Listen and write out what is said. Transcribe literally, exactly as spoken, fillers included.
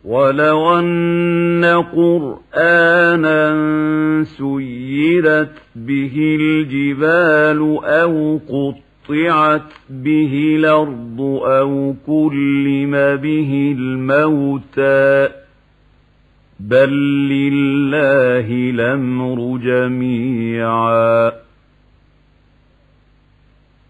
ولو أن قرآنا سيرت به الجبال أو قطعت به الأرض أو كلم به الموتى بل لله الأمر جميعا